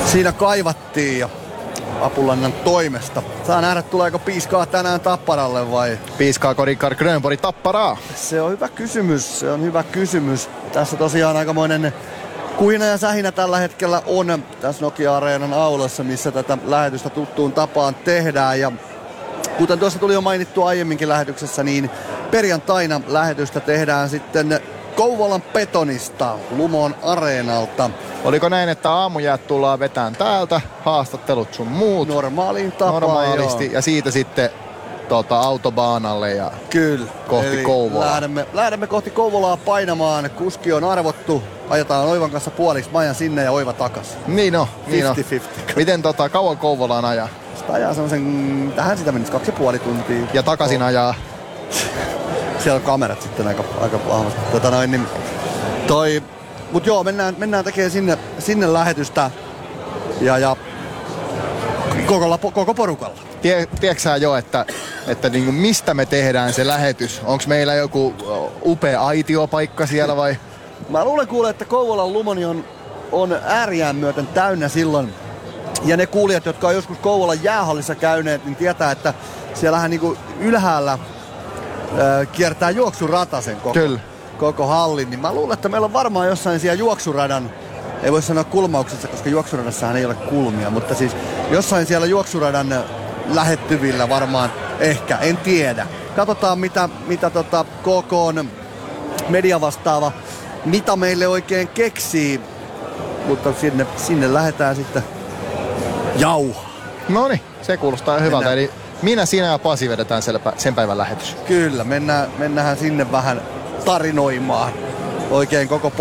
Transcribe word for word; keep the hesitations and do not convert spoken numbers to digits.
siinä kaivattiin ja Apulannan toimesta. Saa nähdä, tuleeko piiskaa tänään Tapparalle vai? Piiskaako Rickard Grönborg Tapparaa? Se on hyvä kysymys, se on hyvä kysymys. Tässä tosiaan aikamoinen kuhina ja sähinä tällä hetkellä on tässä Nokia-areenan aulassa, missä tätä lähetystä tuttuun tapaan tehdään. Ja kuten tuossa tuli jo mainittu aiemminkin lähetyksessä, niin perjantaina lähetystä tehdään sitten Kouvolan Betonista, Lumon areenalta. Oliko näin, että aamujäät tullaan vetään täältä, haastattelut sun muut? Normaaliin tapaan, Normaalisti, joo. ja siitä sitten tota, autobaanalle ja Kyllä. kohti Eli Kouvolaa. Lähdemme, lähdemme kohti Kouvolaa painamaan. Kuski on arvottu. Ajetaan Oivan kanssa puoliksi, Maija sinne ja Oiva takas. Niin no, niin no. viisikymmentä viisikymmentä. Miten tota, kauan Kouvolaan ajaa? Sitä ajaa semmosen, tähän sitä menisi kaksi ja puoli tuntia. Ja takaisin oh. ajaa? Siellä on kamerat sitten aika, aika vahvasti. Tota noin, niin toi, mut joo, mennään, mennään tekemään sinne, sinne lähetystä. Ja, ja koko, koko porukalla. Tie, tiedätkö sä jo, että, että niinku mistä me tehdään se lähetys? Onko meillä joku upea aitiopaikka siellä vai? Mä luulen kuule, että Kouvolan Lumoni on, on ääriään myöten täynnä silloin. Ja ne kuulijat, jotka on joskus Kouvolan jäähallissa käyneet, niin tietää, että siellähän niinku ylhäällä äh, kiertää juoksuratasen koko, koko hallin. Niin mä luulen, että meillä on varmaan jossain siellä juoksuradan, ei voi sanoa kulmauksessa, koska juoksuradassahan ei ole kulmia, mutta siis jossain siellä juoksuradan lähettyvillä varmaan ehkä, en tiedä. Katsotaan mitä, mitä tota K K:n media vastaava mitä meille oikein keksii, mutta sinne, sinne lähdetään sitten jauhaa. Noniin, se kuulostaa hyvältä. Eli minä, sinä ja Pasi vedetään sen päivän lähetys. Kyllä, mennään, mennään sinne vähän tarinoimaan oikein koko